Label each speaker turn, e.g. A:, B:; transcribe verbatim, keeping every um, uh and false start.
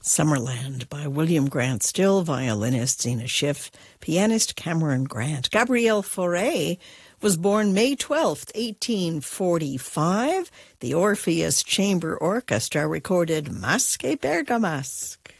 A: Summerland by William Grant Still, violinist Zena Schiff, pianist Cameron Grant. Gabriel Fauré was born May twelfth, eighteen forty-five. The Orpheus Chamber Orchestra recorded Masque Bergamasque.